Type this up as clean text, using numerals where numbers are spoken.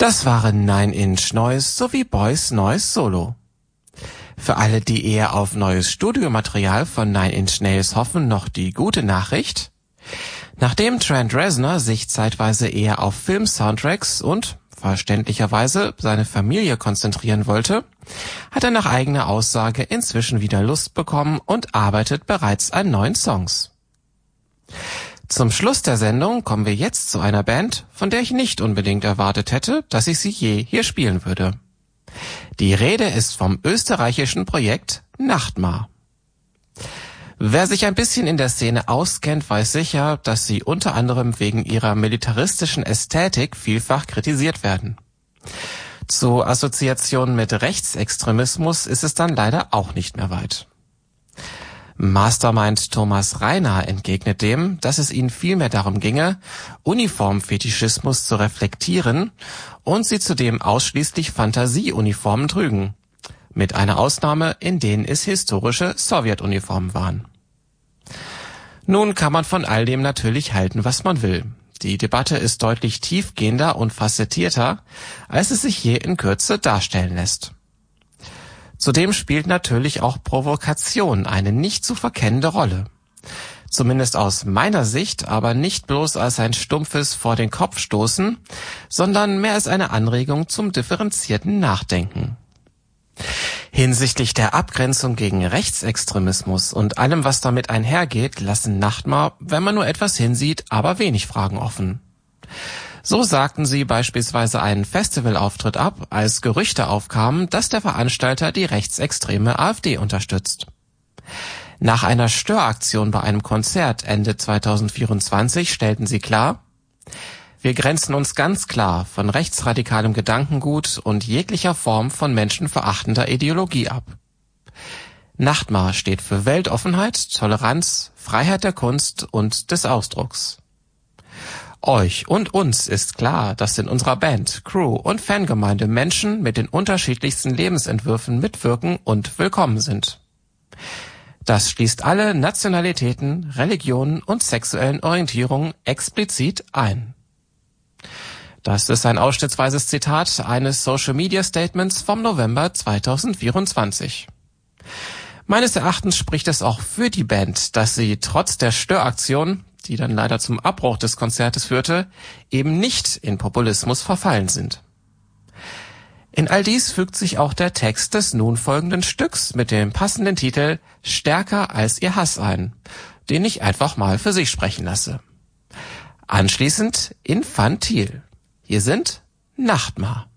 Das waren Nine Inch Noise sowie Boys Noise Solo. Für alle, die eher auf neues Studiomaterial von Nine Inch Nails hoffen, noch die gute Nachricht: Nachdem Trent Reznor sich zeitweise eher auf Film-Soundtracks und verständlicherweise seine Familie konzentrieren wollte, hat er nach eigener Aussage inzwischen wieder Lust bekommen und arbeitet bereits an neuen Songs. Zum Schluss der Sendung kommen wir jetzt zu einer Band, von der ich nicht unbedingt erwartet hätte, dass ich sie je hier spielen würde. Die Rede ist vom österreichischen Projekt Nachtmar. Wer sich ein bisschen in der Szene auskennt, weiß sicher, dass sie unter anderem wegen ihrer militaristischen Ästhetik vielfach kritisiert werden. Zu Assoziationen mit Rechtsextremismus ist es dann leider auch nicht mehr weit. Mastermind Thomas Reiner entgegnet dem, dass es ihnen vielmehr darum ginge, Uniformfetischismus zu reflektieren und sie zudem ausschließlich Fantasieuniformen trügen. Mit einer Ausnahme, in denen es historische Sowjetuniformen waren. Nun kann man von all dem natürlich halten, was man will. Die Debatte ist deutlich tiefgehender und facettierter, als es sich je in Kürze darstellen lässt. Zudem spielt natürlich auch Provokation eine nicht zu verkennende Rolle. Zumindest aus meiner Sicht, aber nicht bloß als ein stumpfes Vor den Kopf stoßen, sondern mehr als eine Anregung zum differenzierten Nachdenken. Hinsichtlich der Abgrenzung gegen Rechtsextremismus und allem, was damit einhergeht, lassen Nachtmar, wenn man nur etwas hinsieht, aber wenig Fragen offen. So sagten sie beispielsweise einen Festivalauftritt ab, als Gerüchte aufkamen, dass der Veranstalter die rechtsextreme AfD unterstützt. Nach einer Störaktion bei einem Konzert Ende 2024 stellten sie klar: Wir grenzen uns ganz klar von rechtsradikalem Gedankengut und jeglicher Form von menschenverachtender Ideologie ab. Nachtmar steht für Weltoffenheit, Toleranz, Freiheit der Kunst und des Ausdrucks. Euch und uns ist klar, dass in unserer Band, Crew und Fangemeinde Menschen mit den unterschiedlichsten Lebensentwürfen mitwirken und willkommen sind. Das schließt alle Nationalitäten, Religionen und sexuellen Orientierungen explizit ein. Das ist ein ausschnittsweises Zitat eines Social-Media-Statements vom November 2024. Meines Erachtens spricht es auch für die Band, dass sie trotz der Störaktion, die dann leider zum Abbruch des Konzertes führte, eben nicht in Populismus verfallen sind. In all dies fügt sich auch der Text des nun folgenden Stücks mit dem passenden Titel »Stärker als ihr Hass« ein, den ich einfach mal für sich sprechen lasse. Anschließend Infantil. Hier sind Nachtmar.